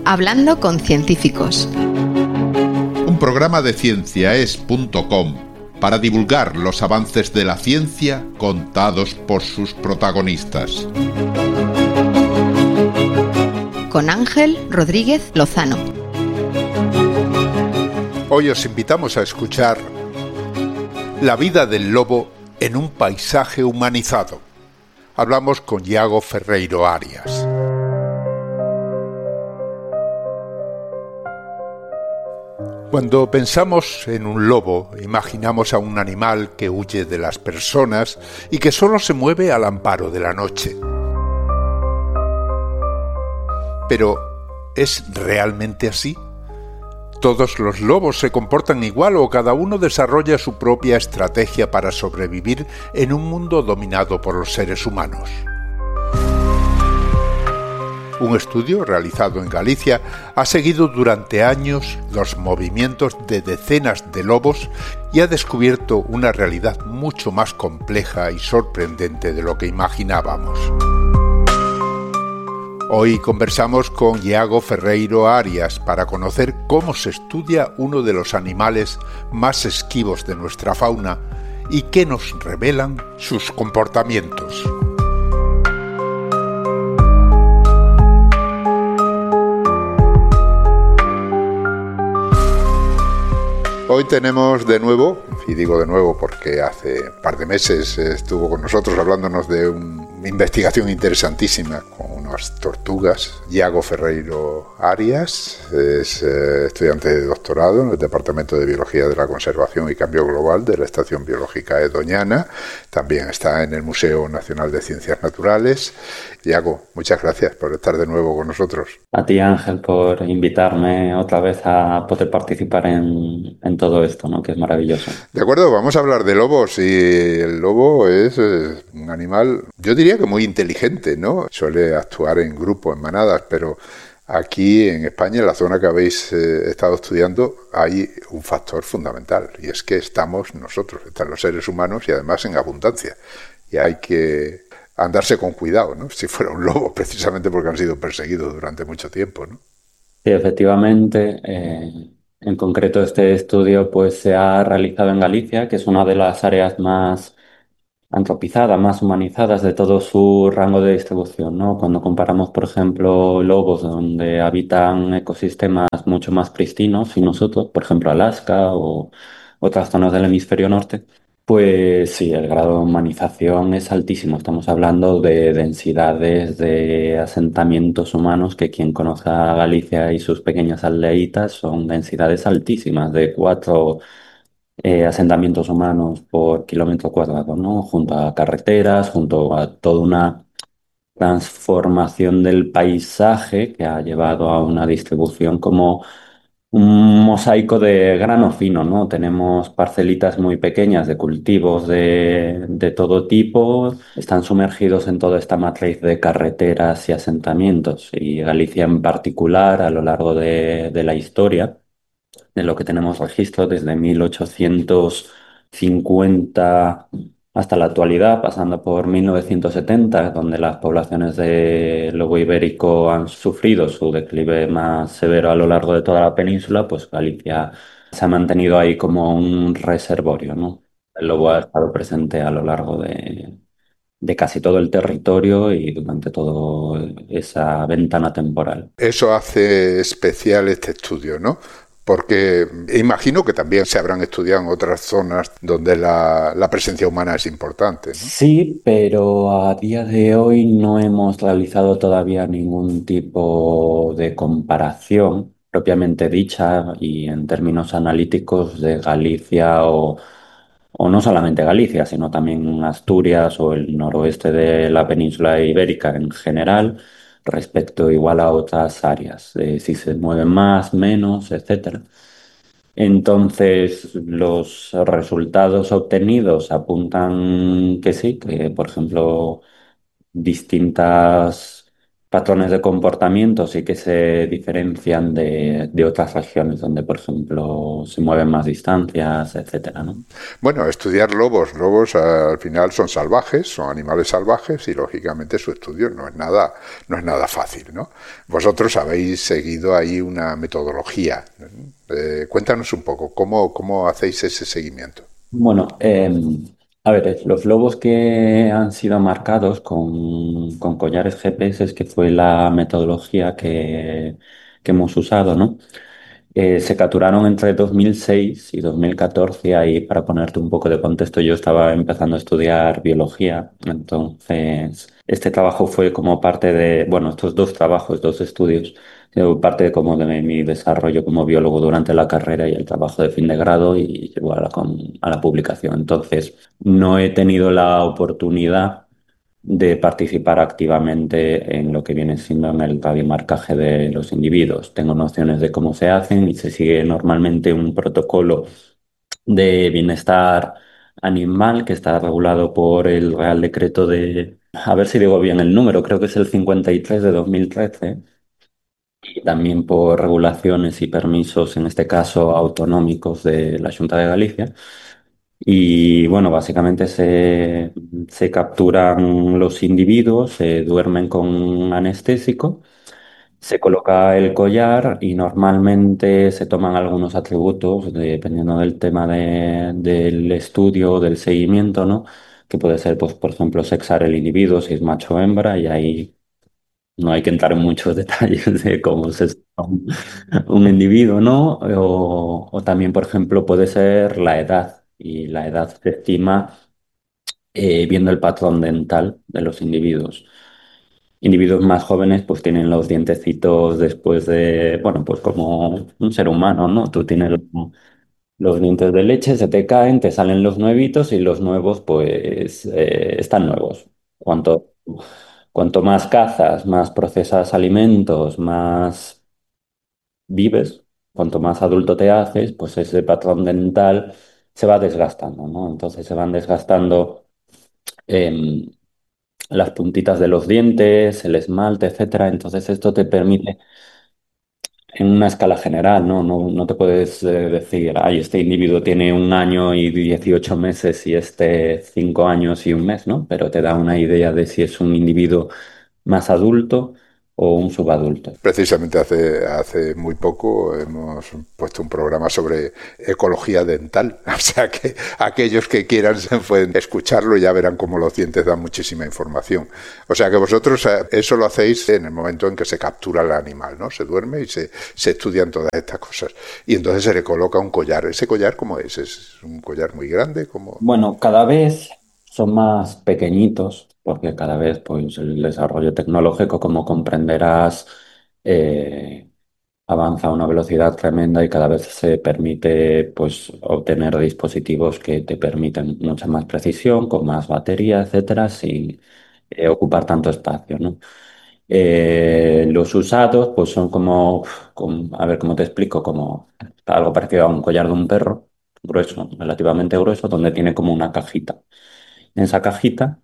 Hablando con científicos. Un programa de cienciaes.com para divulgar los avances de la ciencia contados por sus protagonistas. Con Ángel Rodríguez Lozano. Hoy os invitamos a escuchar La vida del lobo en un paisaje humanizado. Hablamos con Iago Ferreiro Arias. Cuando pensamos en un lobo, imaginamos a un animal que huye de las personas y que solo se mueve al amparo de la noche. Pero, ¿es realmente así? ¿Todos los lobos se comportan igual o cada uno desarrolla su propia estrategia para sobrevivir en un mundo dominado por los seres humanos? Un estudio realizado en Galicia ha seguido durante años los movimientos de decenas de lobos y ha descubierto una realidad mucho más compleja y sorprendente de lo que imaginábamos. Hoy conversamos con Iago Ferreiro Arias para conocer cómo se estudia uno de los animales más esquivos de nuestra fauna y qué nos revelan sus comportamientos. Hoy tenemos de nuevo, y digo de nuevo porque hace un par de meses estuvo con nosotros hablándonos de una investigación interesantísima con unas tortugas. Iago Ferreiro Arias es estudiante de doctorado en el Departamento de Biología de la Conservación y Cambio Global de la Estación Biológica de Doñana. También está en el Museo Nacional de Ciencias Naturales. Iago, muchas gracias por estar de nuevo con nosotros. A ti, Ángel, por invitarme otra vez a poder participar en todo esto, ¿no? Que es maravilloso. De acuerdo, vamos a hablar de lobos y el lobo es un animal, yo diría que muy inteligente, ¿no? Suele actuar en grupo, en manadas, pero aquí en España, en la zona que habéis estado estudiando, hay un factor fundamental y es que estamos nosotros, están los seres humanos y además en abundancia y hay que andarse con cuidado, ¿no? Si fuera un lobo, precisamente porque han sido perseguidos durante mucho tiempo, ¿no? Sí, efectivamente. En concreto, este estudio pues, se ha realizado en Galicia, que es una de las áreas más antropizadas, más humanizadas de todo su rango de distribución, ¿no? Cuando comparamos, por ejemplo, lobos donde habitan ecosistemas mucho más pristinos y nosotros, por ejemplo, Alaska o otras zonas del hemisferio norte, pues sí, el grado de humanización es altísimo. Estamos hablando de densidades de asentamientos humanos que quien conozca Galicia y sus pequeñas aldeitas son densidades altísimas, de 4 asentamientos humanos por kilómetro cuadrado, ¿no? Junto a carreteras, junto a toda una transformación del paisaje que ha llevado a una distribución como un mosaico de grano fino, ¿no? Tenemos parcelitas muy pequeñas de cultivos de todo tipo, están sumergidos en toda esta matriz de carreteras y asentamientos. Y Galicia en particular, a lo largo de la historia, de lo que tenemos registro desde 1850 hasta la actualidad, pasando por 1970, donde las poblaciones de lobo ibérico han sufrido su declive más severo a lo largo de toda la península, pues Galicia se ha mantenido ahí como un reservorio, ¿no? El lobo ha estado presente a lo largo de casi todo el territorio y durante toda esa ventana temporal. Eso hace especial este estudio, ¿no? Porque imagino que también se habrán estudiado en otras zonas donde la presencia humana es importante, ¿no? Sí, pero a día de hoy no hemos realizado todavía ningún tipo de comparación propiamente dicha y en términos analíticos de Galicia o no solamente Galicia, sino también Asturias o el noroeste de la península ibérica en general, respecto igual a otras áreas, si se mueven más, menos, etcétera. Entonces, los resultados obtenidos apuntan que sí, que por ejemplo, distintas patrones de comportamiento sí que se diferencian de otras regiones donde, por ejemplo, se mueven más distancias, etcétera, ¿no? Bueno, estudiar lobos. Lobos al final son salvajes, son animales salvajes y lógicamente su estudio no es nada fácil, ¿no? Vosotros habéis seguido ahí una metodología. Cuéntanos un poco, ¿cómo hacéis ese seguimiento? Bueno, a ver, los lobos que han sido marcados con collares GPS, que fue la metodología que hemos usado, ¿no? Se capturaron entre 2006 y 2014. Ahí, para ponerte un poco de contexto, yo estaba empezando a estudiar biología. Entonces, este trabajo fue como parte de, bueno, estos dos trabajos, dos estudios, parte como de mi desarrollo como biólogo durante la carrera y el trabajo de fin de grado y llegó a la publicación. Entonces, no he tenido la oportunidad de participar activamente en lo que viene siendo en el radiomarcaje de los individuos. Tengo nociones de cómo se hacen y se sigue normalmente un protocolo de bienestar animal que está regulado por el Real Decreto de, a ver si digo bien el número, creo que es el 53 de 2013, y también por regulaciones y permisos, en este caso autonómicos de la Junta de Galicia. Y bueno, básicamente se capturan los individuos, se duermen con anestésico, se coloca el collar y normalmente se toman algunos atributos, dependiendo del tema del estudio o del seguimiento, ¿no? Que puede ser, pues, por ejemplo, sexar el individuo, si es macho o hembra, y ahí no hay que entrar en muchos detalles de cómo se un individuo, ¿no? O también, por ejemplo, puede ser la edad. Y la edad se estima viendo el patrón dental de los individuos. Individuos más jóvenes pues tienen los dientecitos después de, bueno, pues como un ser humano, ¿no? Tú tienes los dientes de leche, se te caen, te salen los nuevitos y los nuevos pues están nuevos. Cuanto más cazas, más procesas alimentos, más vives, cuanto más adulto te haces, pues ese patrón dental se va desgastando, ¿no? Entonces se van desgastando em, las puntitas de los dientes, el esmalte, etcétera. Entonces esto te permite en una escala general, ¿no? No te puedes decir, ay, este individuo tiene 1 año y 18 meses y este 5 años y 1 mes, ¿no? Pero te da una idea de si es un individuo más adulto o un subadulto. Precisamente hace muy poco hemos puesto un programa sobre ecología dental, o sea que aquellos que quieran pueden escucharlo y ya verán cómo los dientes dan muchísima información. O sea que vosotros eso lo hacéis en el momento en que se captura el animal, ¿no? Se duerme y se estudian todas estas cosas. Y entonces se le coloca un collar. ¿Ese collar cómo es? ¿Es un collar muy grande? ¿Cómo? Bueno, cada vez son más pequeñitos, porque cada vez pues, el desarrollo tecnológico, como comprenderás, eh, avanza a una velocidad tremenda y cada vez se permite pues, obtener dispositivos que te permiten mucha más precisión, con más batería, etcétera, sin ocupar tanto espacio, ¿no? Los usados pues son a ver cómo te explico, como algo parecido a un collar de un perro, grueso, relativamente grueso, donde tiene como una cajita. En esa cajita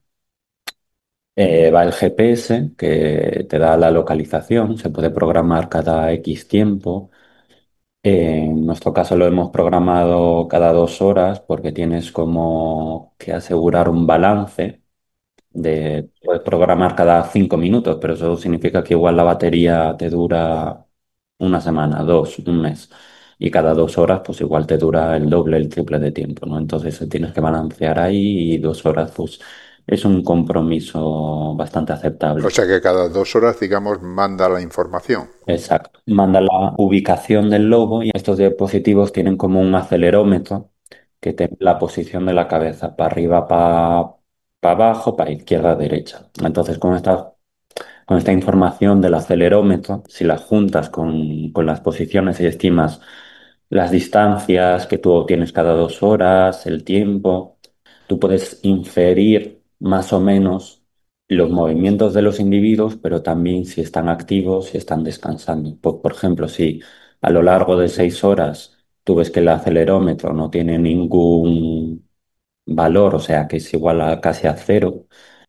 va el GPS que te da la localización, se puede programar cada X tiempo. En nuestro caso lo hemos programado cada 2 horas porque tienes como que asegurar un balance puedes programar cada 5 minutos, pero eso significa que igual la batería te dura una semana, dos, 1 mes. Y cada 2 horas, pues igual te dura el doble, el triple de tiempo, ¿no? Entonces tienes que balancear ahí y 2 horas, pues es un compromiso bastante O aceptable. sea que cada 2 horas, digamos, manda la información. Exacto. Manda la ubicación del lobo y estos dispositivos tienen como un acelerómetro que te la posición de la cabeza, para arriba, para abajo, para izquierda, derecha. Entonces, con esta información del acelerómetro, si la juntas con las posiciones y estimas las distancias que tú obtienes cada 2 horas, el tiempo, tú puedes inferir más o menos los movimientos de los individuos, pero también si están activos, si están descansando. Por ejemplo, si a lo largo de 6 horas tú ves que el acelerómetro no tiene ningún valor, o sea que es igual a casi a cero,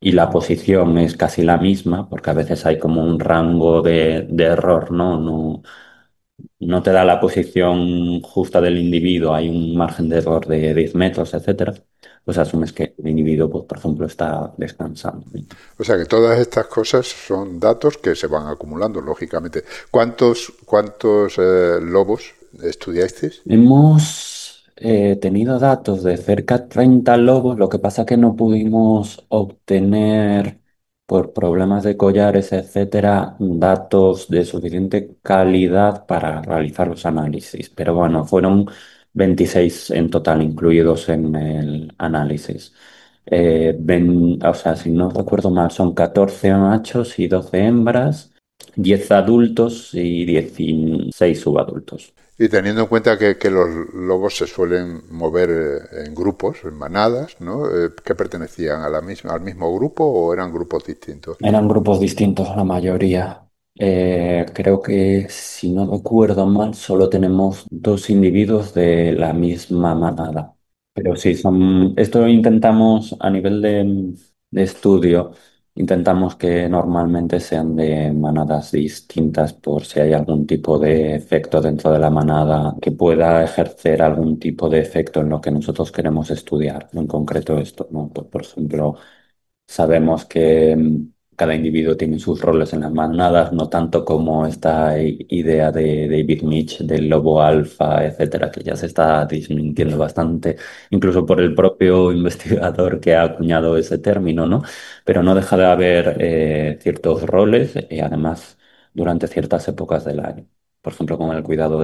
y la posición es casi la misma, porque a veces hay como un rango de error, ¿no? No te da la posición justa del individuo, hay un margen de error de 10 metros, etcétera, pues asumes que el individuo, pues, por ejemplo, está descansando. O sea que todas estas cosas son datos que se van acumulando, lógicamente. ¿Cuántos lobos estudiasteis? Hemos tenido datos de cerca de 30 lobos, lo que pasa que no pudimos obtener, por problemas de collares, etcétera, datos de suficiente calidad para realizar los análisis. Pero bueno, fueron 26 en total incluidos en el análisis. O sea, si no recuerdo mal, son 14 machos y 12 hembras, 10 adultos y 16 subadultos. Y teniendo en cuenta que los lobos se suelen mover en grupos, en manadas, ¿no? ¿Que pertenecían a al mismo grupo o eran grupos distintos? Eran grupos distintos la mayoría. Creo que, si no recuerdo mal, solo tenemos dos individuos de la misma manada. Pero sí, esto intentamos a nivel de estudio, intentamos que normalmente sean de manadas distintas por si hay algún tipo de efecto dentro de la manada que pueda ejercer algún tipo de efecto en lo que nosotros queremos estudiar, en concreto esto, ¿no? Pues, por ejemplo, sabemos que cada individuo tiene sus roles en las manadas, no tanto como esta idea de David Mitch del lobo alfa, etcétera, que ya se está desmintiendo bastante, incluso por el propio investigador que ha acuñado ese término, ¿no? Pero no deja de haber ciertos roles y además durante ciertas épocas del año. Por ejemplo, con el cuidado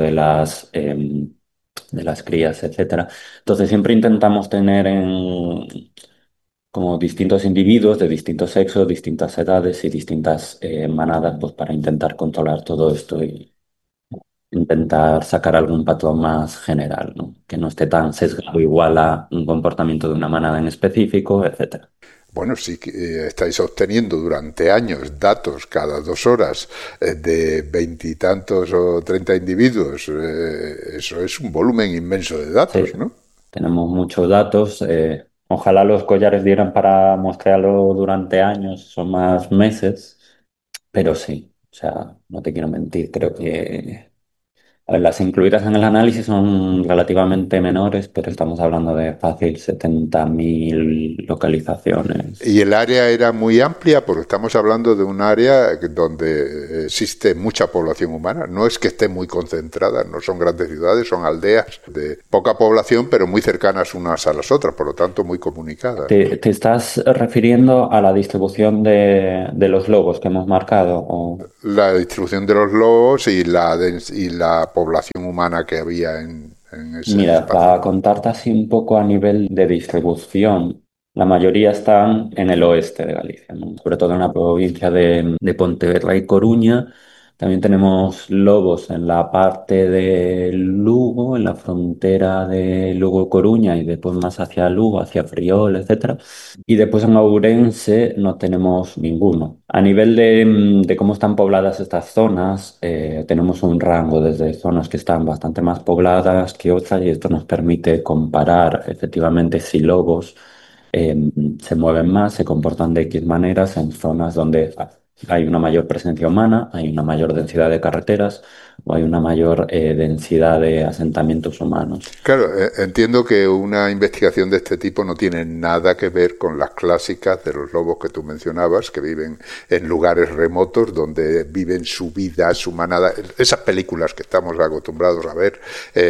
de las crías, etcétera. Entonces siempre intentamos tener como distintos individuos de distintos sexos, distintas edades y distintas manadas, pues para intentar controlar todo esto y intentar sacar algún patrón más general, ¿no? Que no esté tan sesgado igual a un comportamiento de una manada en específico, etcétera. Bueno, sí que estáis obteniendo durante años datos cada 2 horas de veintitantos o 30 individuos. Eso es un volumen inmenso de datos, Sí, ¿no? tenemos muchos datos. Ojalá los collares dieran para mostrarlo durante años, son más meses, pero sí, o sea, no te quiero mentir, creo que a ver, las incluidas en el análisis son relativamente menores, pero estamos hablando de fácil 70.000 Y localizaciones. el área era muy amplia porque estamos hablando de un área donde existe mucha población humana. No es que esté muy concentrada, no son grandes ciudades, son aldeas de poca población, pero muy cercanas unas a las otras, por lo tanto muy comunicadas, ¿no? ¿Te estás refiriendo a la distribución de los logos que hemos marcado? La distribución de los lobos y y la población humana que había en ese Mira, espacio. para contarte así un poco a nivel de distribución, la mayoría están en el oeste de Galicia, ¿no? Sobre todo en la provincia de Pontevedra y Coruña. También tenemos lobos en la parte de Lugo, en la frontera de Lugo-Coruña y después más hacia Lugo, hacia Friol, etcétera. Y después en Ourense no tenemos ninguno. A nivel de cómo están pobladas estas zonas, tenemos un rango desde zonas que están bastante más pobladas que otras y esto nos permite comparar efectivamente si lobos eh, se mueven más, se comportan de X maneras en zonas donde hay una mayor presencia humana, hay una mayor densidad de carreteras o hay una mayor densidad de asentamientos humanos. Claro, entiendo que una investigación de este tipo no tiene nada que ver con las clásicas de los lobos que tú mencionabas, que viven en lugares remotos donde viven su vida, su manada. Esas películas que estamos acostumbrados a ver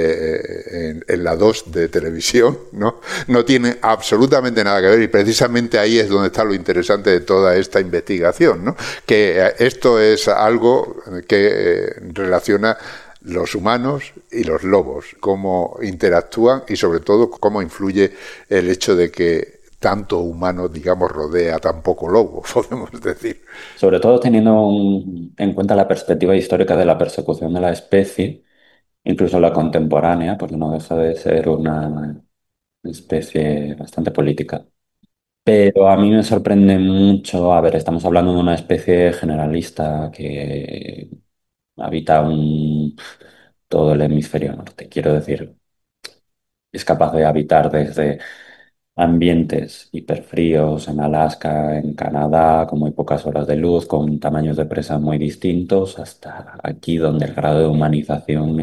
en la 2 de televisión, ¿no? No tienen absolutamente nada que ver y precisamente ahí es donde está lo interesante de toda esta investigación, ¿no? Que esto es algo que relaciona los humanos y los lobos, cómo interactúan y sobre todo cómo influye el hecho de que tanto humano, digamos, rodea tan poco lobo, podemos decir. Sobre todo teniendo en cuenta la perspectiva histórica de la persecución de la especie, incluso la contemporánea, porque no deja de ser una especie bastante política. Pero a mí me sorprende mucho, a ver, estamos hablando de una especie generalista que habita todo el hemisferio norte, quiero decir, es capaz de habitar desde ambientes hiperfríos en Alaska, en Canadá, con muy pocas horas de luz, con tamaños de presa muy distintos, hasta aquí donde el grado de humanización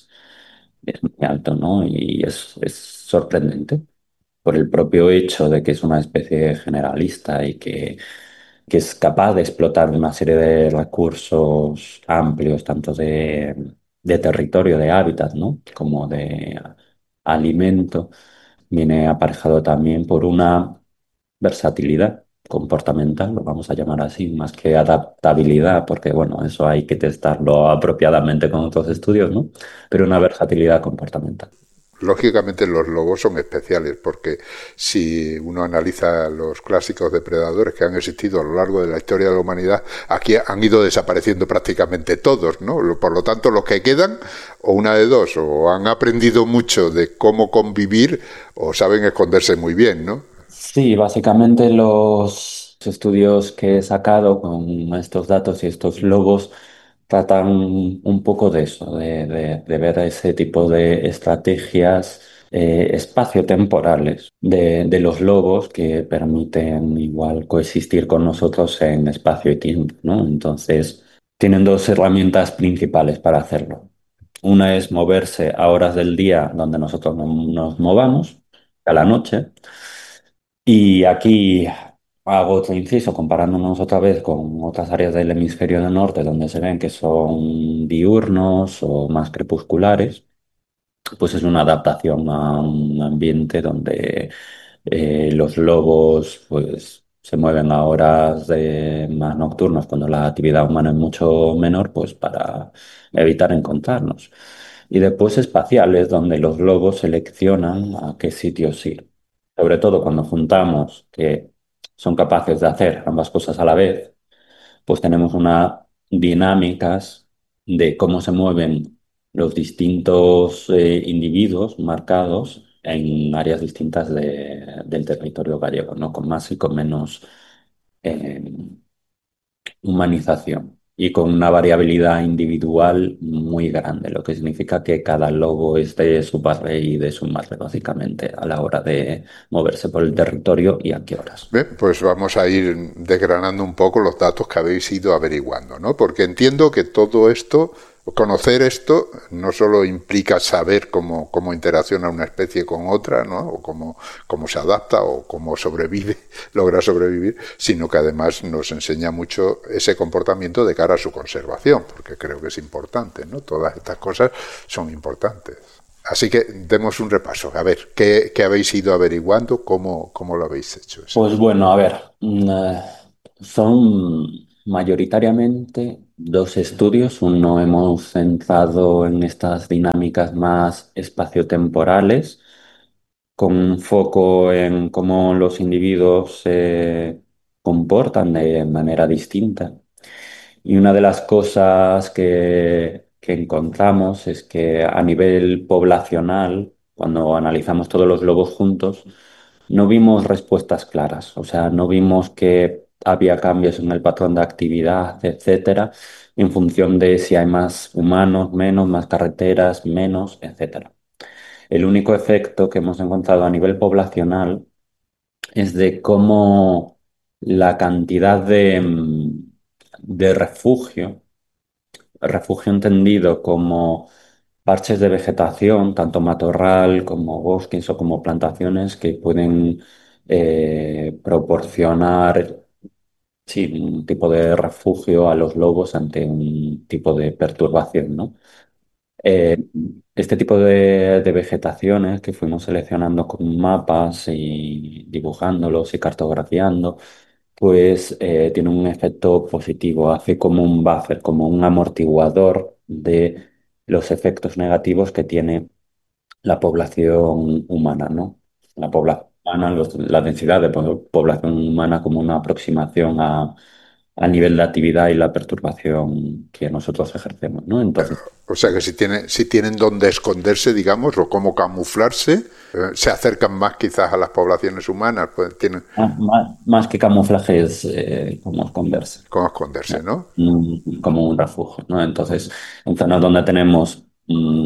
es muy alto, ¿no? Y es sorprendente por el propio hecho de que es una especie generalista y que es capaz de explotar una serie de recursos amplios, tanto de territorio, de hábitat, ¿no? Como de alimento, viene aparejado también por una versatilidad comportamental, lo vamos a llamar así, más que adaptabilidad, porque bueno, eso hay que testarlo apropiadamente con otros estudios, ¿no? Pero una versatilidad comportamental. Lógicamente los lobos son especiales porque si uno analiza los clásicos depredadores que han existido a lo largo de la historia de la humanidad, aquí han ido desapareciendo prácticamente todos, ¿no? Por lo tanto, los que quedan, o una de dos, o han aprendido mucho de cómo convivir o saben esconderse muy bien, ¿no? Sí, básicamente los estudios que he sacado con estos datos y estos logos tratan un poco de eso, de ver ese tipo de estrategias espaciotemporales de los lobos que permiten igual coexistir con nosotros en espacio y tiempo, ¿no? Entonces, tienen dos herramientas principales para hacerlo. Una es moverse a horas del día donde nosotros no nos movamos, a la noche. Y aquí hago otro inciso comparándonos otra vez con otras áreas del hemisferio del norte donde se ven que son diurnos o más crepusculares, pues es una adaptación a un ambiente donde los lobos pues se mueven a horas más nocturnas cuando la actividad humana es mucho menor, pues para evitar encontrarnos. Y después espaciales, donde los lobos seleccionan a qué sitios ir. Sobre todo cuando juntamos que son capaces de hacer ambas cosas a la vez, pues tenemos unas dinámicas de cómo se mueven los distintos individuos marcados en áreas distintas del territorio gallego, ¿no? Con más y con menos eh, humanización y con una variabilidad individual muy grande, lo que significa que cada lobo es de su padre y de su madre, básicamente, a la hora de moverse por el territorio y a qué horas. Bien, pues vamos a ir desgranando un poco los datos que habéis ido averiguando, ¿no? Porque entiendo que todo esto, conocer esto, no solo implica saber cómo interacciona una especie con otra, ¿no? O cómo se adapta o cómo sobrevive, logra sobrevivir, sino que además nos enseña mucho ese comportamiento de cara a su conservación, porque creo que es importante, ¿no? Todas estas cosas son importantes. Así que demos un repaso. A ver, ¿qué habéis ido averiguando? ¿Cómo lo habéis hecho eso? Pues bueno, a ver, son mayoritariamente dos estudios. Uno hemos centrado en estas dinámicas más espaciotemporales, con un foco en cómo los individuos se comportan de manera distinta. Y una de las cosas que encontramos es que a nivel poblacional, cuando analizamos todos los lobos juntos, no vimos respuestas claras. O sea, no vimos que había cambios en el patrón de actividad, etcétera, en función de si hay más humanos, menos, más carreteras, menos, etcétera. El único efecto que hemos encontrado a nivel poblacional es de cómo la cantidad de refugio entendido como parches de vegetación, tanto matorral como bosques o como plantaciones que pueden proporcionar, sí, un tipo de refugio a los lobos ante un tipo de perturbación, ¿no? Eh, este tipo de vegetaciones que fuimos seleccionando con mapas y dibujándolos y cartografiando, pues tiene un efecto positivo, hace como un buffer, como un amortiguador de los efectos negativos que tiene la población humana, ¿no? La población humana, la densidad de población humana como una aproximación al nivel de actividad y la perturbación que nosotros ejercemos, ¿no? Entonces, O sea que si tienen dónde esconderse, digamos, o cómo camuflarse, se acercan más quizás a las poblaciones humanas, pues tienen más que camuflaje es como esconderse, cómo esconderse, ¿no? como un refugio, ¿no? Entonces, en zonas donde tenemos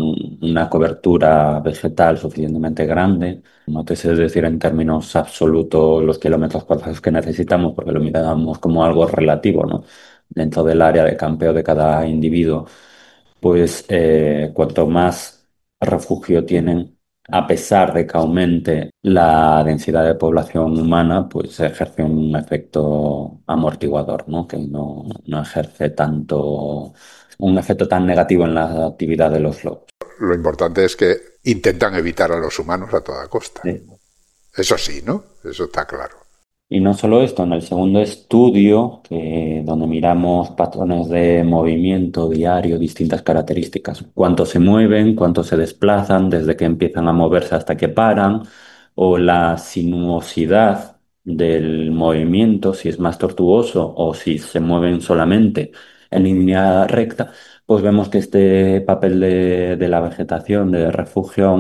una cobertura vegetal suficientemente grande. No te sé decir en términos absolutos los kilómetros cuadrados que necesitamos, porque lo miramos como algo relativo, ¿no? Dentro del área de campeo de cada individuo, pues cuanto más refugio tienen, a pesar de que aumente la densidad de población humana, pues ejerce un efecto amortiguador, ¿no? Que no ejerce tanto, un efecto tan negativo en la actividad de los lobos. Lo importante es que intentan evitar a los humanos a toda costa. Sí. Eso sí, ¿no? Eso está claro. Y no solo esto, en el segundo estudio, donde miramos patrones de movimiento diario, distintas características, cuánto se mueven, cuánto se desplazan, desde que empiezan a moverse hasta que paran, o la sinuosidad del movimiento, si es más tortuoso o si se mueven solamente en línea recta, pues vemos que este papel de la vegetación de refugio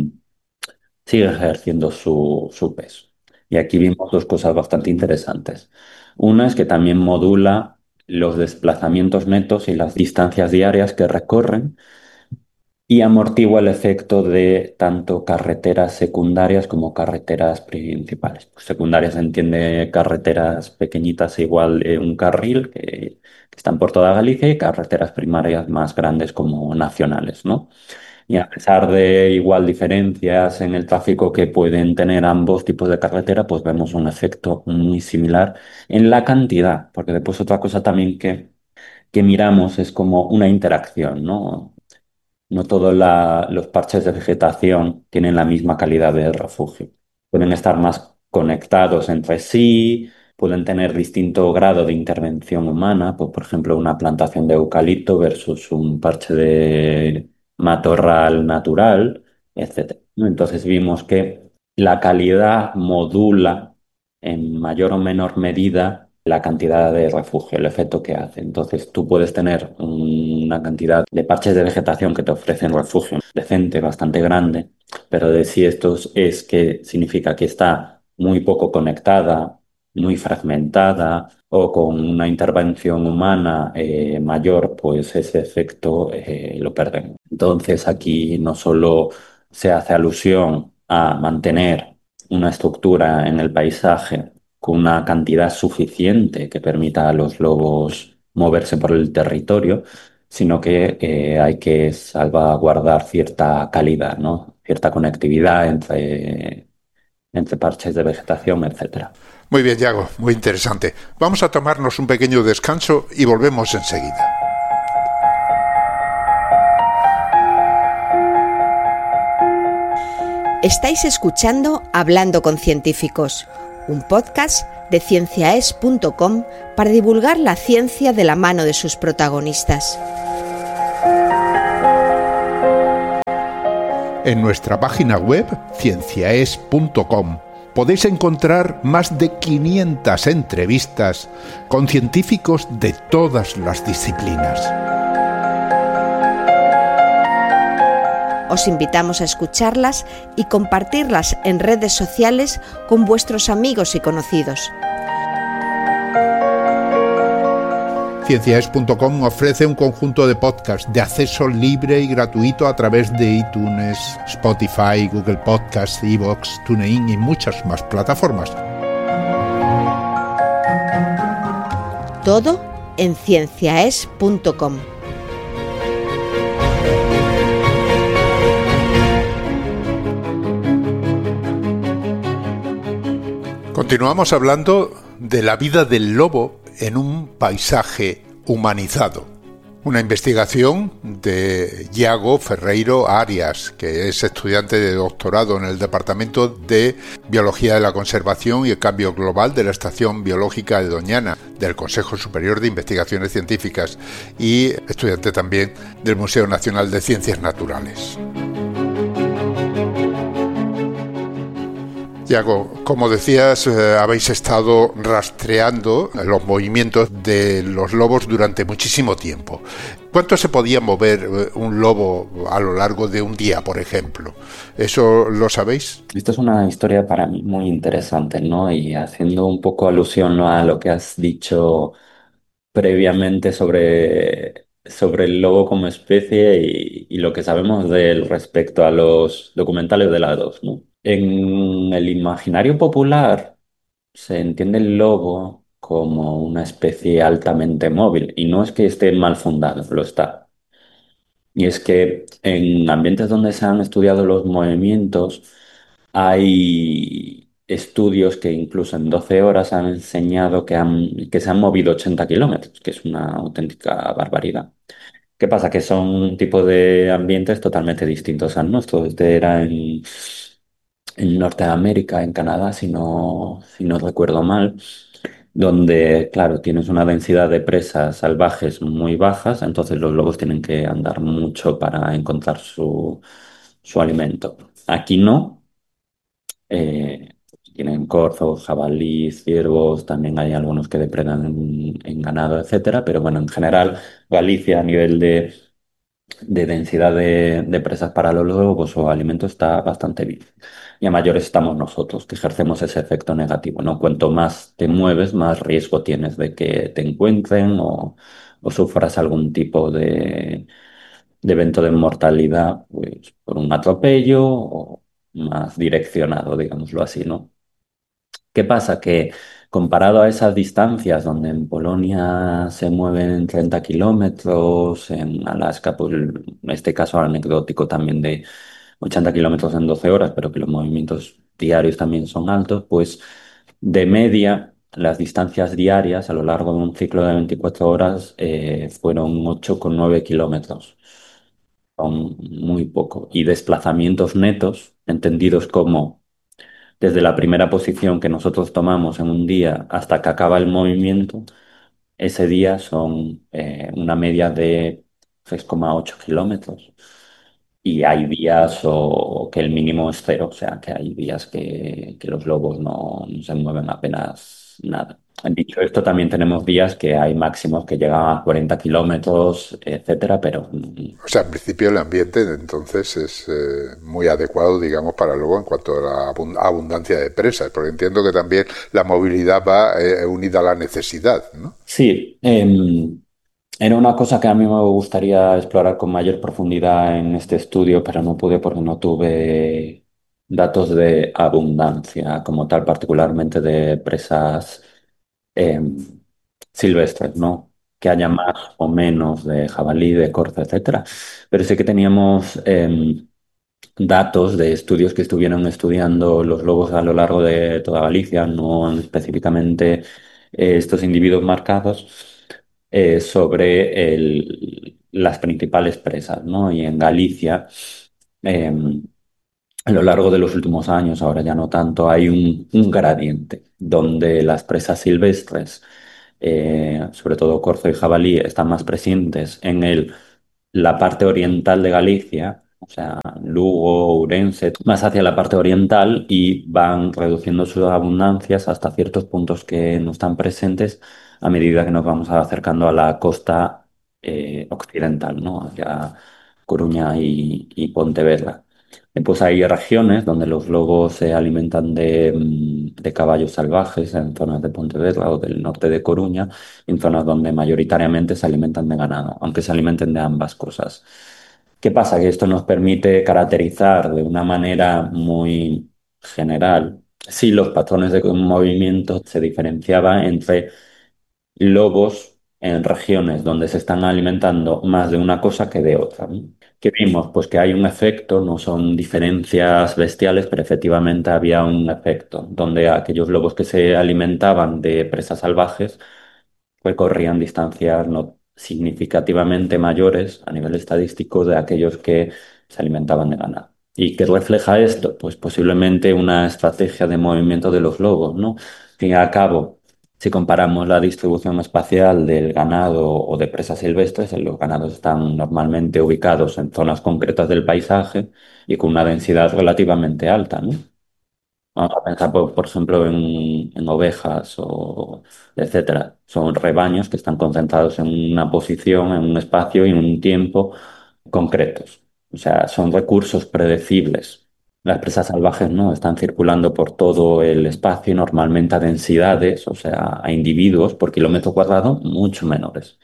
sigue ejerciendo su peso. Y aquí vimos dos cosas bastante interesantes. Una es que también modula los desplazamientos netos y las distancias diarias que recorren y amortigua el efecto de tanto carreteras secundarias como carreteras principales. Pues secundarias se entiende carreteras pequeñitas igual de un carril que están por toda Galicia y carreteras primarias más grandes como nacionales, ¿no? Y a pesar de igual diferencias en el tráfico que pueden tener ambos tipos de carretera, pues vemos un efecto muy similar en la cantidad, porque después otra cosa también que miramos es como una interacción, ¿no? No todos los parches de vegetación tienen la misma calidad de refugio. Pueden estar más conectados entre sí, pueden tener distinto grado de intervención humana, pues, por ejemplo, una plantación de eucalipto versus un parche de matorral natural, etcétera, ¿no? Entonces vimos que la calidad modula en mayor o menor medida la cantidad de refugio, el efecto que hace. Entonces tú puedes tener una cantidad de parches de vegetación que te ofrecen refugio decente, bastante grande, pero de si esto es que significa que está muy poco conectada, muy fragmentada o con una intervención humana mayor, pues ese efecto lo perdemos. Entonces aquí no solo se hace alusión a mantener una estructura en el paisaje con una cantidad suficiente que permita a los lobos moverse por el territorio, sino que hay que salvaguardar cierta calidad, ¿no? Cierta conectividad entre parches de vegetación, etcétera. Muy bien, Yago, muy interesante. Vamos a tomarnos un pequeño descanso y volvemos enseguida. Estáis escuchando Hablando con Científicos, un podcast de cienciaes.com para divulgar la ciencia de la mano de sus protagonistas. En nuestra página web, cienciaes.com, podéis encontrar más de 500 entrevistas con científicos de todas las disciplinas. Os invitamos a escucharlas y compartirlas en redes sociales con vuestros amigos y conocidos. Cienciaes.com ofrece un conjunto de podcasts de acceso libre y gratuito a través de iTunes, Spotify, Google Podcasts, iVoox, TuneIn y muchas más plataformas. Todo en cienciaes.com. Continuamos hablando de la vida del lobo en un paisaje humanizado. Una investigación de Yago Ferreiro Arias, que es estudiante de doctorado en el Departamento de Biología de la Conservación y el Cambio Global de la Estación Biológica de Doñana, del Consejo Superior de Investigaciones Científicas, y estudiante también del Museo Nacional de Ciencias Naturales. Yago, como decías, habéis estado rastreando los movimientos de los lobos durante muchísimo tiempo. ¿Cuánto se podía mover un lobo a lo largo de un día, por ejemplo? ¿Eso lo sabéis? Esto es una historia para mí muy interesante, ¿no? Y haciendo un poco alusión, ¿no?, a lo que has dicho previamente sobre sobre el lobo como especie y lo que sabemos de él respecto a los documentales de la 2, ¿no? En el imaginario popular se entiende el lobo como una especie altamente móvil y no es que esté mal fundado, lo está. Y es que en ambientes donde se han estudiado los movimientos, hay estudios que incluso en 12 horas han enseñado que se han movido 80 kilómetros, que es una auténtica barbaridad. ¿Qué pasa? Que son un tipo de ambientes totalmente distintos al nuestro. Este era en Norteamérica, en Canadá, si no recuerdo mal, donde, claro, tienes una densidad de presas salvajes muy bajas, entonces los lobos tienen que andar mucho para encontrar su alimento. Aquí no. eh, Tienen corzos, jabalíes, ciervos, también hay algunos que depredan en ganado, etcétera, pero bueno, en general, Galicia a nivel de densidad de presas para los lobos o alimento está bastante bien. Y a mayores estamos nosotros, que ejercemos ese efecto negativo, ¿no? Cuanto más te mueves, más riesgo tienes de que te encuentren o sufras algún tipo de evento de mortalidad, pues por un atropello o más direccionado, digámoslo así, ¿no? ¿Qué pasa? Que comparado a esas distancias donde en Polonia se mueven 30 kilómetros, en Alaska, pues en este caso anecdótico también de 80 kilómetros en 12 horas, pero que los movimientos diarios también son altos, pues de media las distancias diarias a lo largo de un ciclo de 24 horas fueron 8,9 kilómetros. Son muy poco. Y desplazamientos netos, entendidos como desde la primera posición que nosotros tomamos en un día hasta que acaba el movimiento, ese día son una media de 6,8 kilómetros. Y hay días que el mínimo es cero, o sea que hay días que los lobos no se mueven apenas nada. Dicho esto, también tenemos días que hay máximos que llegan a 40 kilómetros, etcétera, pero O sea, en principio el ambiente entonces es muy adecuado, digamos, para luego en cuanto a la abundancia de presas, porque entiendo que también la movilidad va unida a la necesidad, ¿no? sí. Era una cosa que a mí me gustaría explorar con mayor profundidad en este estudio, pero no pude porque no tuve datos de abundancia como tal, particularmente de presas eh, silvestres, ¿no? Que haya más o menos de jabalí, de corzo, etcétera. Pero sí que teníamos datos de estudios que estuvieron estudiando los lobos a lo largo de toda Galicia, no específicamente estos individuos marcados, sobre las principales presas, ¿no? Y en Galicia, eh, a lo largo de los últimos años, ahora ya no tanto, hay un gradiente donde las presas silvestres, sobre todo corzo y jabalí, están más presentes en la parte oriental de Galicia, o sea, Lugo, Ourense, más hacia la parte oriental y van reduciendo sus abundancias hasta ciertos puntos que no están presentes a medida que nos vamos acercando a la costa occidental, ¿no? Hacia Coruña y Pontevedra. Pues hay regiones donde los lobos se alimentan de caballos salvajes en zonas de Pontevedra o del norte de Coruña, en zonas donde mayoritariamente se alimentan de ganado, aunque se alimenten de ambas cosas. ¿Qué pasa? Que esto nos permite caracterizar de una manera muy general si los patrones de movimiento se diferenciaban entre lobos en regiones donde se están alimentando más de una cosa que de otra, ¿no? ¿Qué vimos? Pues que hay un efecto, no son diferencias bestiales, pero efectivamente había un efecto, donde aquellos lobos que se alimentaban de presas salvajes recorrían distancias no significativamente mayores a nivel estadístico de aquellos que se alimentaban de ganado. ¿Y qué refleja esto? Pues posiblemente una estrategia de movimiento de los lobos, ¿no? Al fin y al cabo, si comparamos la distribución espacial del ganado o de presas silvestres, los ganados están normalmente ubicados en zonas concretas del paisaje y con una densidad relativamente alta, ¿no? Vamos a pensar, por ejemplo, en ovejas o etcétera. Son rebaños que están concentrados en una posición, en un espacio y en un tiempo concretos. O sea, son recursos predecibles. Las presas salvajes no están circulando por todo el espacio y normalmente a densidades, o sea, a individuos por kilómetro cuadrado mucho menores.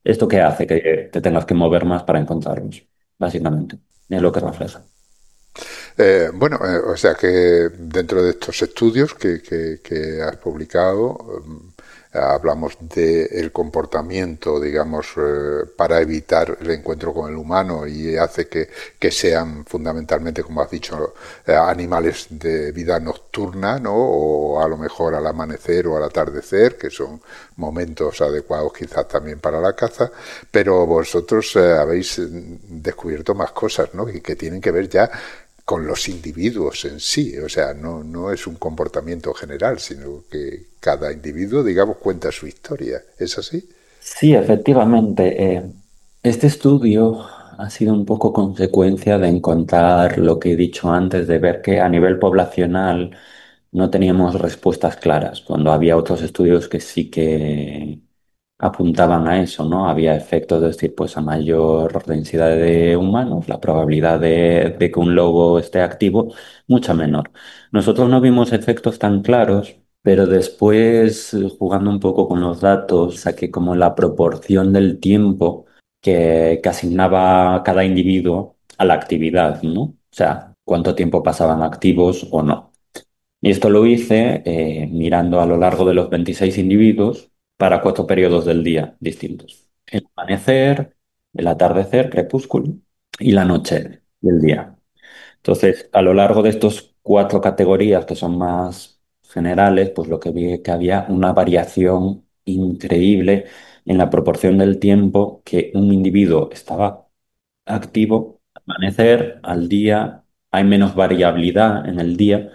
¿Esto qué hace? Que te tengas que mover más para encontrarlos, básicamente. Es lo que refleja. Bueno, o sea que dentro de estos estudios que has publicado, hablamos del comportamiento, digamos, para evitar el encuentro con el humano y hace que sean fundamentalmente, como has dicho, animales de vida nocturna, ¿no? O a lo mejor al amanecer o al atardecer, que son momentos adecuados quizás también para la caza, pero vosotros habéis descubierto más cosas, ¿no? Que tienen que ver ya con los individuos en sí, o sea, no es un comportamiento general, sino que cada individuo, digamos, cuenta su historia. ¿Es así? Sí, efectivamente. Este estudio ha sido un poco consecuencia de encontrar lo que he dicho antes, de ver que a nivel poblacional no teníamos respuestas claras, cuando había otros estudios que sí que apuntaban a eso, ¿no? Había efectos, es decir, pues a mayor densidad de humanos, la probabilidad de que un lobo esté activo, mucha menor. Nosotros no vimos efectos tan claros, pero después, jugando un poco con los datos, saqué como la proporción del tiempo que asignaba cada individuo a la actividad, ¿no? O sea, cuánto tiempo pasaban activos o no. Y esto lo hice mirando a lo largo de los 26 individuos para 4 periodos del día distintos. El amanecer, el atardecer, crepúsculo y la noche del día. Entonces, a lo largo de estos 4 categorías que son más generales, pues lo que vi es que había una variación increíble en la proporción del tiempo que un individuo estaba activo. Al amanecer, al día, hay menos variabilidad en el día,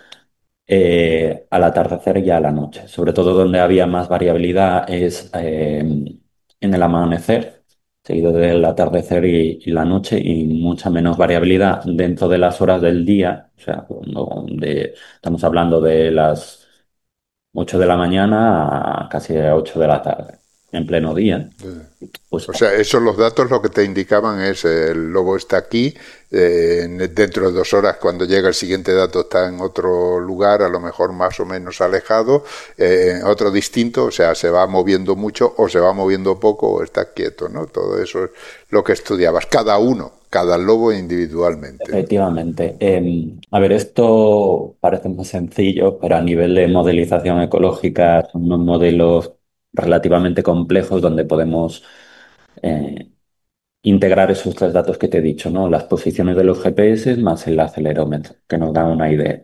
al atardecer y a la noche. Sobre todo donde había más variabilidad es en el amanecer, seguido del atardecer y la noche, y mucha menos variabilidad dentro de las horas del día. O sea, estamos hablando de las 8 de la mañana a casi 8 de la tarde, en pleno día. Pues O sea, esos los datos lo que te indicaban es el lobo está aquí, dentro de 2 horas cuando llega el siguiente dato está en otro lugar, a lo mejor más o menos alejado, otro distinto, o sea, se va moviendo mucho o se va moviendo poco o está quieto, ¿no? Todo eso es lo que estudiabas, cada uno, cada lobo individualmente, ¿no? efectivamente. A ver, esto parece muy sencillo, pero a nivel de modelización ecológica son unos modelos relativamente complejos donde podemos eh, integrar esos 3 datos que te he dicho, ¿no? Las posiciones de los GPS más el acelerómetro, que nos dan una idea.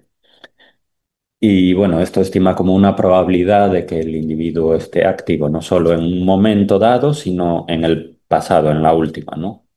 Y bueno, esto estima como una probabilidad de que el individuo esté activo, no solo en un momento dado, sino en el pasado, en la última, ¿no?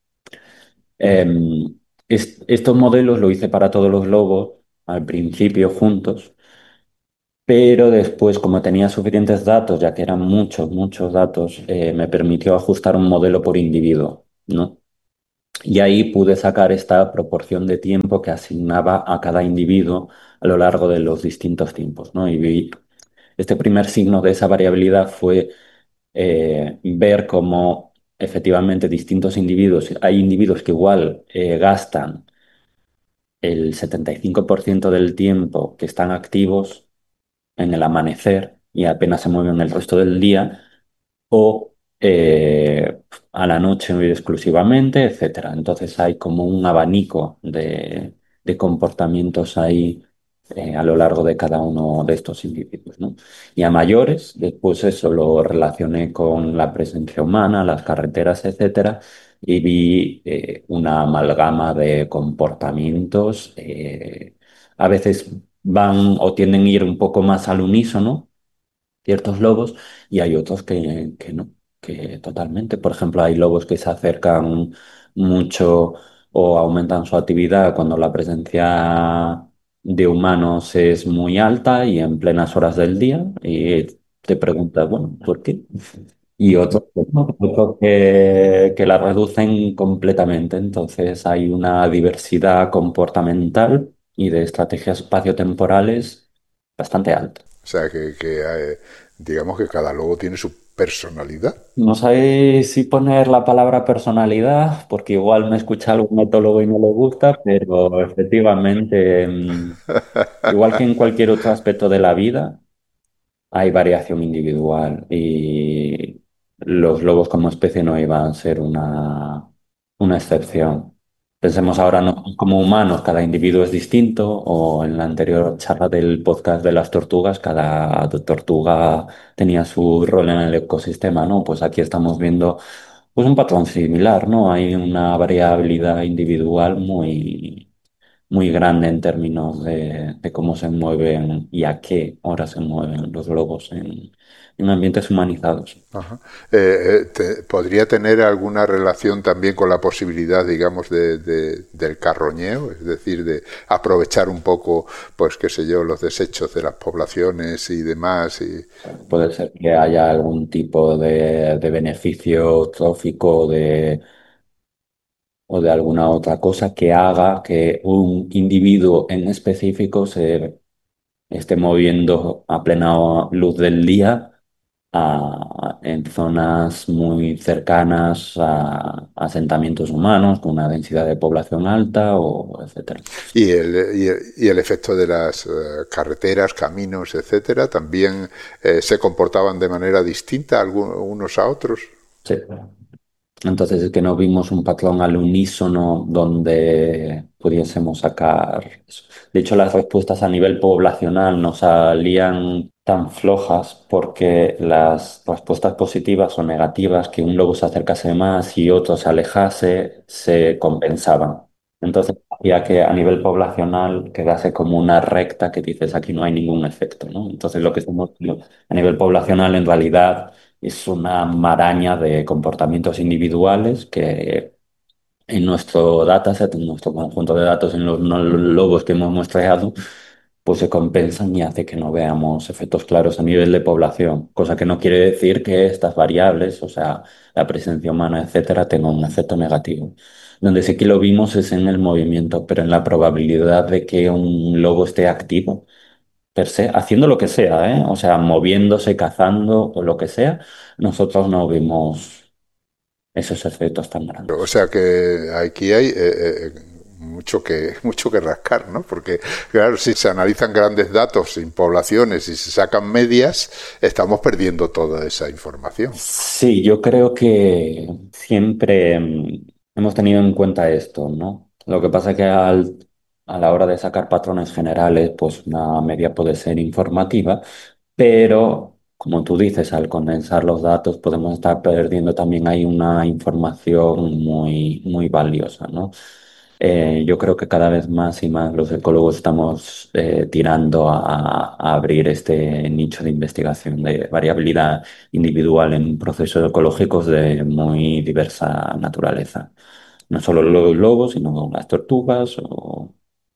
Estos modelos lo hice para todos los lobos al principio juntos, pero después, como tenía suficientes datos, ya que eran muchos, muchos datos, me permitió ajustar un modelo por individuo, ¿no? Y ahí pude sacar esta proporción de tiempo que asignaba a cada individuo a lo largo de los distintos tiempos, ¿no? Y este primer signo de esa variabilidad fue ver cómo efectivamente distintos individuos, hay individuos que igual gastan el 75% del tiempo que están activos en el amanecer y apenas se mueven el resto del día, o a la noche exclusivamente, etcétera. Entonces hay como un abanico de comportamientos ahí a lo largo de cada uno de estos individuos, ¿no? Y a mayores, después eso lo relacioné con la presencia humana, las carreteras, etcétera, y vi una amalgama de comportamientos. A veces van o tienden a ir un poco más al unísono ciertos lobos y hay otros que no, que totalmente. Por ejemplo, hay lobos que se acercan mucho o aumentan su actividad cuando la presencia de humanos es muy alta y en plenas horas del día y te preguntas, bueno, ¿por qué? Y otros que no, otros que la reducen completamente. Entonces hay una diversidad comportamental y de estrategias espaciotemporales bastante alta. O sea, digamos que cada lobo tiene su personalidad. No sé si poner la palabra personalidad, porque igual me escucha algún etólogo y no le gusta, pero efectivamente, igual que en cualquier otro aspecto de la vida, hay variación individual. Y los lobos como especie no iban a ser una excepción. Pensemos ahora no como humanos, cada individuo es distinto, o en la anterior charla del podcast de las tortugas, cada tortuga tenía su rol en el ecosistema, ¿no? Pues aquí estamos viendo pues un patrón similar, ¿no? Hay una variabilidad individual muy grande en términos de cómo se mueven y a qué hora se mueven los lobos en ambientes humanizados. Ajá. ¿Podría tener alguna relación también con la posibilidad, digamos, del carroñeo? Es decir, de aprovechar un poco, pues qué sé yo, los desechos de las poblaciones y demás. Puede ser que haya algún tipo de beneficio trófico o de alguna otra cosa que haga que un individuo en específico se esté moviendo a plena luz del día en zonas muy cercanas a asentamientos humanos con una densidad de población alta o etcétera. Y el efecto de las carreteras, caminos, etcétera, también se comportaban de manera distinta unos a otros. Sí. Entonces es que no vimos un patrón al unísono donde pudiésemos sacar eso. De hecho, las respuestas a nivel poblacional no salían tan flojas porque las respuestas positivas o negativas, que un lobo se acercase más y otro se alejase, se compensaban. Entonces hacía que a nivel poblacional quedase como una recta que dices aquí no hay ningún efecto, ¿no? Entonces lo que estamos viendo a nivel poblacional en realidad es una maraña de comportamientos individuales que en nuestro dataset, en nuestro conjunto de datos, en los logos que hemos muestreado, pues se compensan y hace que no veamos efectos claros a nivel de población, cosa que no quiere decir que estas variables, o sea, la presencia humana, etcétera, tengan un efecto negativo. Donde sí que lo vimos es en el movimiento, pero en la probabilidad de que un lobo esté activo per se, haciendo lo que sea, ¿eh? O sea, moviéndose, cazando o lo que sea, nosotros no vimos esos efectos tan O grandes. sea que aquí hay mucho que rascar, ¿no? Porque, claro, si se analizan grandes datos en poblaciones y se sacan medias, estamos perdiendo toda esa información. Sí, yo creo que siempre hemos tenido en cuenta esto, ¿no? Lo que pasa es que a la hora de sacar patrones generales, pues una media puede ser informativa, pero como tú dices, al condensar los datos podemos estar perdiendo también ahí una información muy valiosa, ¿no? Yo creo que cada vez más y más los ecólogos estamos tirando a abrir este nicho de investigación de variabilidad individual en procesos ecológicos de muy diversa naturaleza. No solo los lobos, sino las tortugas o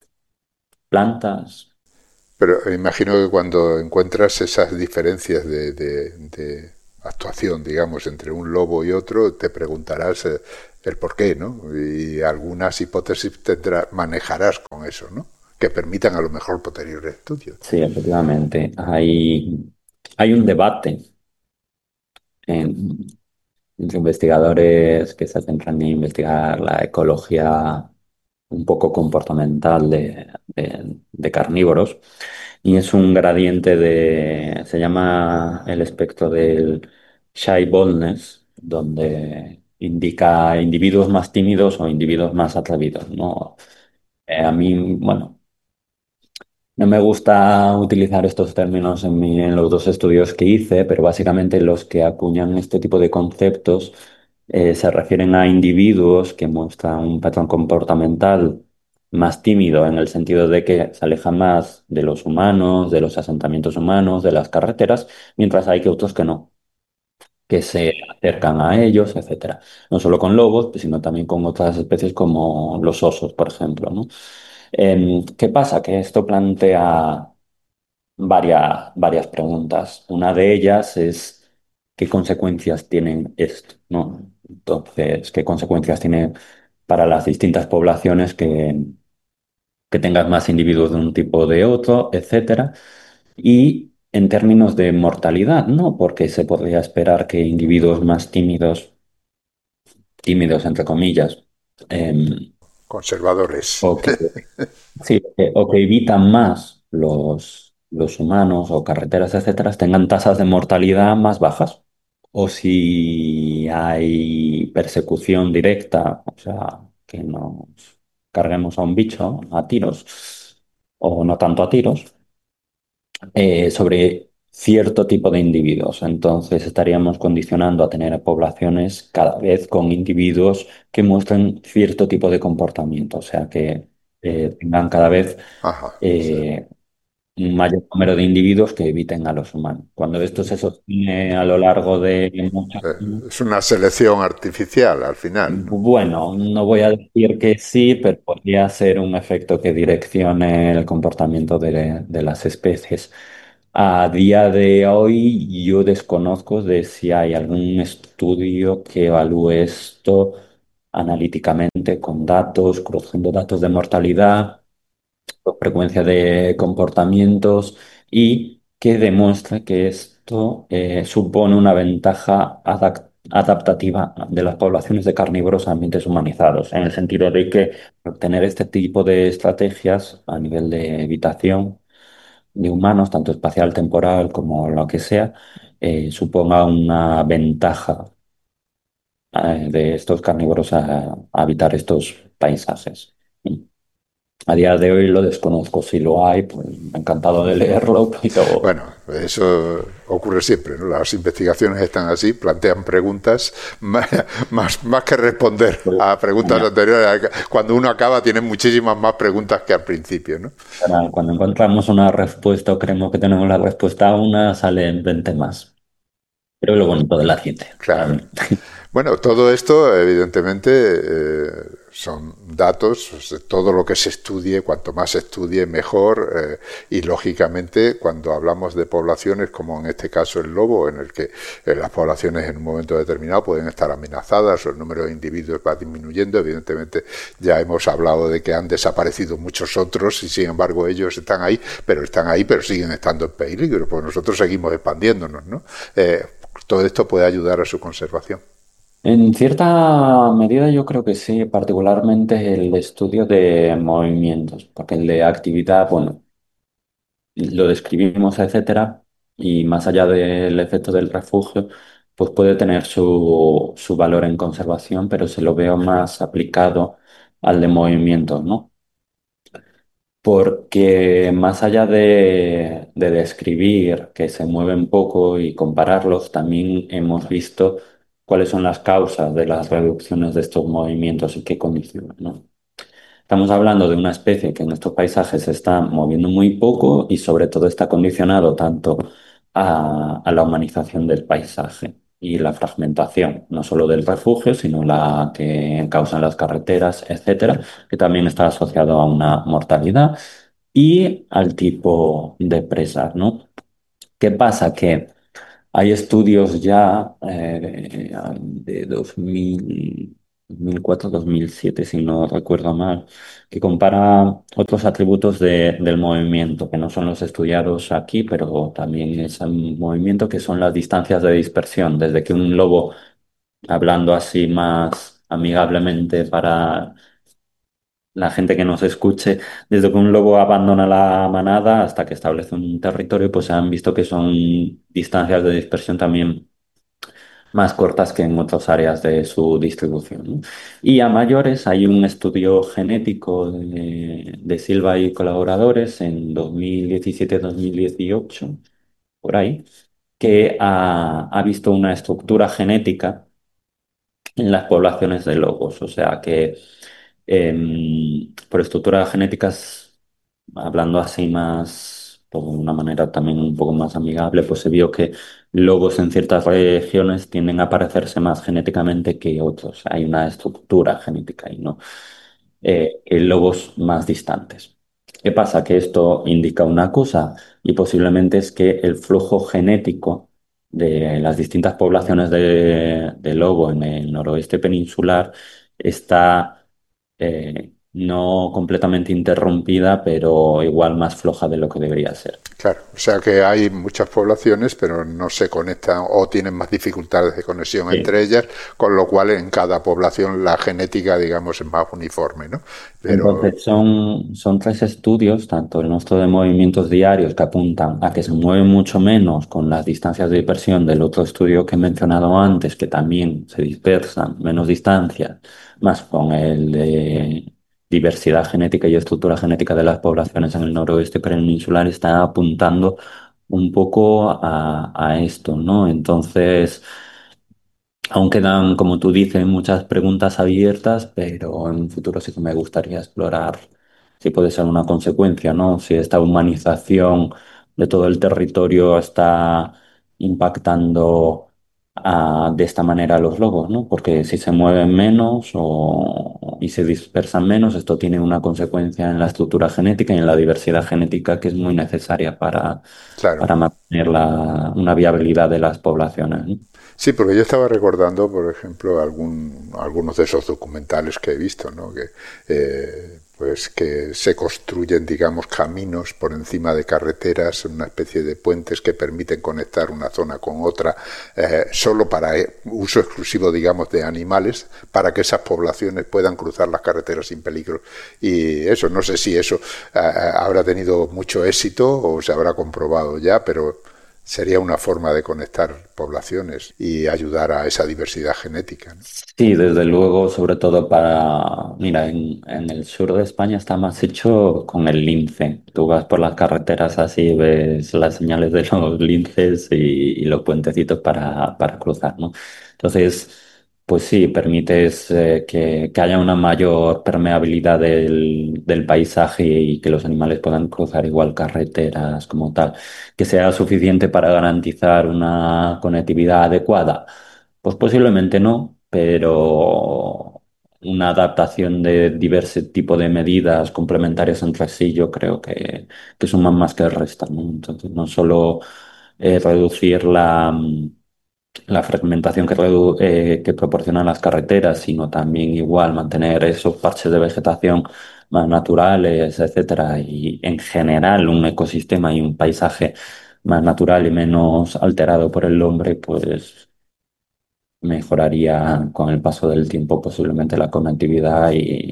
plantas. Pero imagino que cuando encuentras esas diferencias de actuación, digamos, entre un lobo y otro, te preguntarás el por qué, ¿no? Y algunas hipótesis manejarás con eso, ¿no? Que permitan a lo mejor posteriores estudios. Sí, efectivamente. Hay un debate en- entre investigadores que se centran en investigar la ecología un poco comportamental de carnívoros. Y es un gradiente se llama el espectro del shy boldness, donde indica individuos más tímidos o individuos más atrevidos, ¿no? A mí, bueno, no me gusta utilizar estos términos en los dos estudios que hice, pero básicamente los que acuñan este tipo de conceptos se refieren a individuos que muestran un patrón comportamental más tímido en el sentido de que se alejan más de los humanos, de los asentamientos humanos, de las carreteras, mientras hay que otros que no, que se acercan a ellos, etcétera. No solo con lobos, sino también con otras especies como los osos, por ejemplo, ¿no? ¿Qué pasa? Que esto plantea varias preguntas. Una de ellas es ¿qué consecuencias tienen esto? ¿No? Entonces, ¿qué consecuencias tiene para las distintas poblaciones que tengas más individuos de un tipo o de otro, etcétera? Y en términos de mortalidad, ¿no? Porque se podría esperar que individuos más tímidos entre comillas, em, Conservadores. o que, sí, o que evitan más los humanos o carreteras, etcétera, tengan tasas de mortalidad más bajas. o si hay persecución directa, o sea, que nos carguemos a un bicho a tiros, o no tanto a tiros, sobre cierto tipo de individuos. Entonces estaríamos condicionando a tener poblaciones cada vez con individuos que muestren cierto tipo de comportamiento, o sea, que tengan cada vez Ajá, sí. eh, un mayor número de individuos que eviten a los humanos. Cuando esto se sostiene a lo largo de muchos años, Es una selección artificial al final, ¿no? bueno, no voy a decir que sí, pero podría ser un efecto que direccione el comportamiento de las especies. A día de hoy, yo desconozco de si hay algún estudio que evalúe esto analíticamente con datos, cruzando datos de mortalidad o frecuencia de comportamientos y que demuestre que esto supone una ventaja adaptativa de las poblaciones de carnívoros a ambientes humanizados, en el sentido de que obtener este tipo de estrategias a nivel de evitación de humanos, tanto espacial, temporal como lo que sea, suponga una ventaja de estos carnívoros a habitar estos paisajes. A día de hoy lo desconozco. Si lo hay, pues encantado de leerlo, pero Bueno, eso ocurre siempre, ¿no? Las investigaciones están así, plantean preguntas más que responder a preguntas ya, anteriores. Cuando uno acaba tiene muchísimas más preguntas que al principio, ¿no? cuando encontramos una respuesta o creemos que tenemos la respuesta a una, salen 20 más. Pero es lo bonito de la ciencia, para Claro. mí. Bueno, todo esto, evidentemente, son datos, todo lo que se estudie, cuanto más se estudie, mejor, y lógicamente, cuando hablamos de poblaciones, como en este caso el lobo, en el que las poblaciones en un momento determinado pueden estar amenazadas o el número de individuos va disminuyendo, evidentemente ya hemos hablado de que han desaparecido muchos otros y sin embargo ellos están ahí, pero siguen estando en peligro, porque nosotros seguimos expandiéndonos, ¿no? Todo esto puede ayudar a su conservación. En cierta medida yo creo que sí, particularmente el estudio de movimientos, porque el de actividad, bueno, lo describimos, etcétera, y más allá del efecto del refugio, pues puede tener su valor en conservación, pero se lo veo más aplicado al de movimientos, ¿no? Porque más allá de describir que se mueven poco y compararlos, también hemos visto cuáles son las causas de las reducciones de estos movimientos y qué condicionan, ¿no? Estamos hablando de una especie que en estos paisajes se está moviendo muy poco y sobre todo está condicionado tanto a la humanización del paisaje y la fragmentación, no solo del refugio, sino la que causan las carreteras, etcétera, que también está asociado a una mortalidad y al tipo de presas, ¿no? ¿Qué pasa? Que hay estudios ya de 2004-2007, si no recuerdo mal, que compara otros atributos del movimiento, que no son los estudiados aquí, pero también es un movimiento que son las distancias de dispersión, desde que un lobo, hablando así más amigablemente para la gente que nos escuche, desde que un lobo abandona la manada hasta que establece un territorio, pues se han visto que son distancias de dispersión también más cortas que en otras áreas de su distribución, ¿no? Y a mayores hay un estudio genético de Silva y colaboradores en 2017-2018, por ahí, que ha visto una estructura genética en las poblaciones de lobos. O sea que por estructuras genéticas, hablando así más, por una manera también un poco más amigable, pues se vio que lobos en ciertas regiones tienden a parecerse más genéticamente que otros. Hay una estructura genética y no que lobos más distantes. ¿Qué pasa? Que esto indica una cosa y posiblemente es que el flujo genético de las distintas poblaciones de lobo en el noroeste peninsular está no completamente interrumpida, pero igual más floja de lo que debería ser. Claro, o sea que hay muchas poblaciones, pero no se conectan o tienen más dificultades de conexión Sí. entre ellas, con lo cual en cada población la genética, digamos, es más uniforme, ¿no? Pero, Entonces son tres estudios, tanto el nuestro de movimientos diarios que apuntan a que se mueven mucho menos con las distancias de dispersión del otro estudio que he mencionado antes, que también se dispersan menos distancias, más con el de diversidad genética y estructura genética de las poblaciones en el noroeste peninsular, está apuntando un poco a esto, ¿no? Entonces... Aún quedan, como tú dices, muchas preguntas abiertas, pero en un futuro sí que me gustaría explorar si puede ser una consecuencia, ¿no? Si esta humanización de todo el territorio está impactando de esta manera a los lobos, ¿no? Porque si se mueven menos y se dispersan menos, esto tiene una consecuencia en la estructura genética y en la diversidad genética que es muy necesaria claro. para mantener una viabilidad de las poblaciones, ¿no? Sí, porque yo estaba recordando, por ejemplo, algunos de esos documentales que he visto, ¿no? Pues que se construyen, digamos, caminos por encima de carreteras, una especie de puentes que permiten conectar una zona con otra, solo para uso exclusivo, digamos, de animales, para que esas poblaciones puedan cruzar las carreteras sin peligro. Y eso, no sé si eso habrá tenido mucho éxito o se habrá comprobado ya, pero sería una forma de conectar poblaciones y ayudar a esa diversidad genética, ¿no? Sí, desde luego, sobre todo mira, en el sur de España está más hecho con el lince. Tú vas por las carreteras así, ves las señales de los linces y los puentecitos para cruzar, ¿no? Entonces, pues sí, permites que haya una mayor permeabilidad del paisaje y que los animales puedan cruzar igual carreteras como tal, que sea suficiente para garantizar una conectividad adecuada. Pues posiblemente no, pero una adaptación de diversos tipos de medidas complementarias entre sí, yo creo que suman más que restan, ¿no? Entonces, no solo reducir la fragmentación que proporcionan las carreteras, sino también igual mantener esos parches de vegetación más naturales, etcétera, y en general un ecosistema y un paisaje más natural y menos alterado por el hombre, pues mejoraría con el paso del tiempo posiblemente la conectividad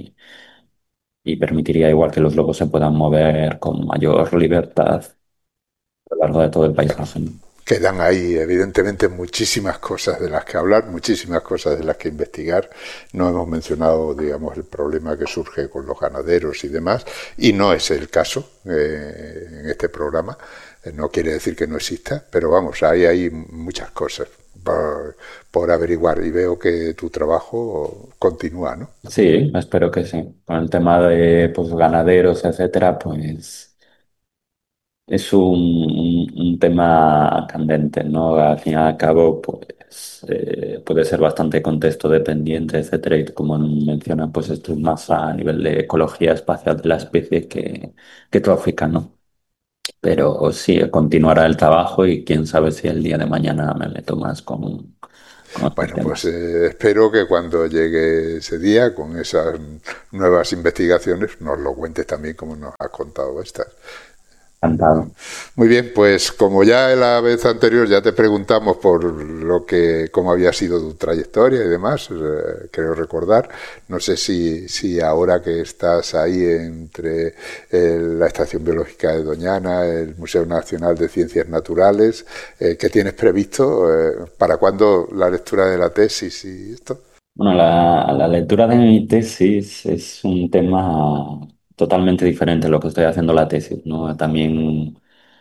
y permitiría igual que los lobos se puedan mover con mayor libertad a lo largo de todo el paisaje, ¿no? Quedan ahí, evidentemente, muchísimas cosas de las que hablar, muchísimas cosas de las que investigar. No hemos mencionado, digamos, el problema que surge con los ganaderos y demás, y no es el caso en este programa. No quiere decir que no exista, pero vamos, hay muchas cosas por averiguar y veo que tu trabajo continúa, ¿no? Sí, espero que sí. Con el tema de pues, ganaderos, etcétera, pues es un tema candente, ¿no? Al fin y al cabo, pues puede ser bastante contexto dependiente, etcétera, y como menciona, pues esto es más a nivel de ecología espacial de la especie que trófica, ¿no? Pero sí, continuará el trabajo y quién sabe si el día de mañana me meto más con este Bueno, tema. pues espero que cuando llegue ese día, con esas nuevas investigaciones, nos lo cuentes también como nos has contado estas. Encantado. Muy bien, pues como ya la vez anterior ya te preguntamos por cómo había sido tu trayectoria y demás, creo recordar, no sé si ahora que estás ahí entre la Estación Biológica de Doñana, el Museo Nacional de Ciencias Naturales, ¿qué tienes previsto? ¿Para cuándo la lectura de la tesis y esto? Bueno, la lectura de mi tesis es un tema totalmente diferente a lo que estoy haciendo la tesis, ¿no? También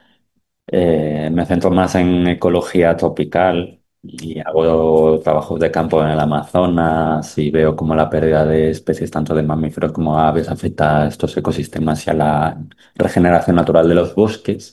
me centro más en ecología tropical y hago trabajos de campo en el Amazonas y veo cómo la pérdida de especies tanto de mamíferos como aves afecta a estos ecosistemas y a la regeneración natural de los bosques.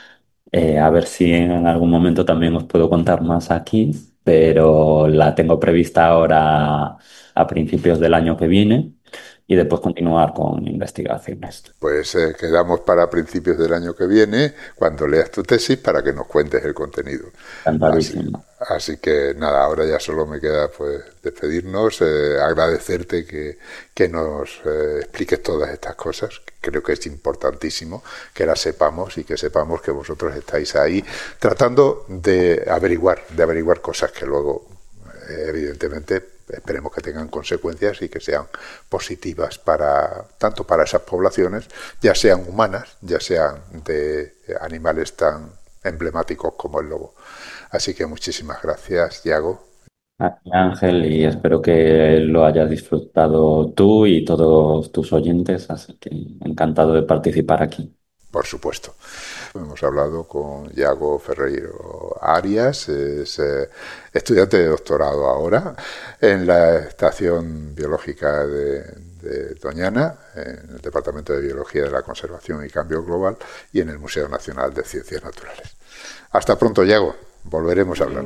A ver si en algún momento también os puedo contar más aquí, pero la tengo prevista ahora a principios del año que viene y después continuar con investigaciones. Pues quedamos para principios del año que viene, cuando leas tu tesis, para que nos cuentes el contenido. Así, Encantadísimo. Así que nada, ahora ya solo me queda pues despedirnos, agradecerte que nos expliques todas estas cosas. Creo que es importantísimo que las sepamos y que sepamos que vosotros estáis ahí tratando de averiguar cosas que luego, evidentemente, esperemos que tengan consecuencias y que sean positivas tanto para esas poblaciones, ya sean humanas, ya sean de animales tan emblemáticos como el lobo. Así que muchísimas gracias, Yago. Ángel, y espero que lo hayas disfrutado tú y todos tus oyentes, así que encantado de participar aquí. Por supuesto. Hemos hablado con Yago Ferreiro Arias, es estudiante de doctorado ahora en la Estación Biológica de Doñana, en el Departamento de Biología de la Conservación y Cambio Global y en el Museo Nacional de Ciencias Naturales. Hasta pronto, Yago. Volveremos a hablar.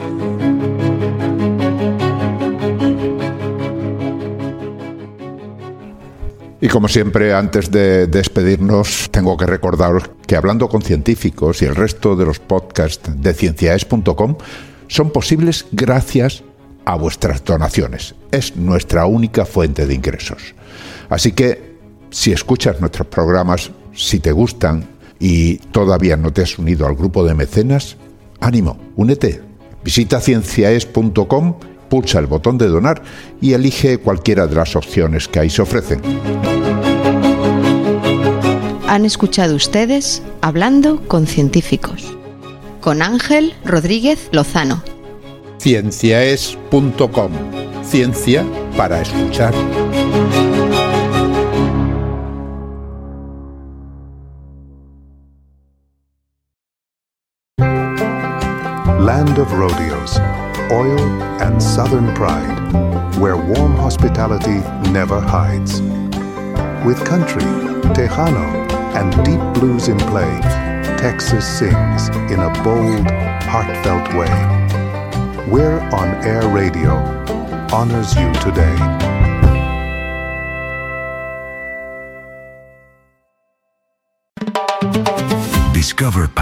Y como siempre, antes de despedirnos, tengo que recordaros que Hablando con Científicos y el resto de los podcasts de cienciaes.com son posibles gracias a vuestras donaciones. Es nuestra única fuente de ingresos. Así que, si escuchas nuestros programas, si te gustan y todavía no te has unido al grupo de mecenas, ánimo, únete. Visita cienciaes.com, pulsa el botón de donar y elige cualquiera de las opciones que ahí se ofrecen. Han escuchado ustedes Hablando con Científicos, con Ángel Rodríguez Lozano. Cienciaes.com, ciencia para escuchar. Land of rodeos, oil and southern pride, where warm hospitality never hides. With country, Tejano, and deep blues in play, Texas sings in a bold, heartfelt way. We're On Air Radio honors you today. Discover